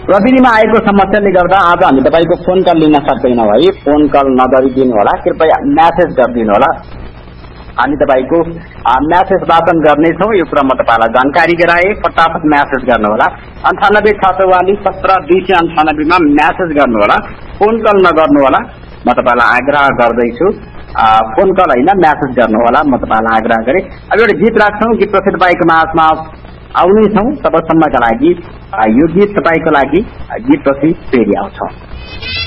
प्रविधिमा आएको समस्याले गर्दा आज हामी तपाईको फोन कल लिन सक्दैनौं है। फोन कल नगरिदिनु होला, कृपया मेसेज गरिदिनु होला। हामी तपाईको मेसेज वाचन गर्नेछौं। यो कुरा म तपाईलाई जानकारी गराए। फटाफट मेसेज गर्नु होला। 9864417298 मा मेसेज गर्नु होला। फोन कल नगर्नु होला। म तपाईलाई आग्रह गर्दैछु। फोन कल हैन मेसेज गर्नु होला। म तपाईलाई आग्रह गरे। अब एउटा गीत राख्छौं। गीतपछि तपाईको माझमा आउनेछौं। तबसम्मका लागि यो गीत तपाईको लागि गीतपछि फेरि आउँछ।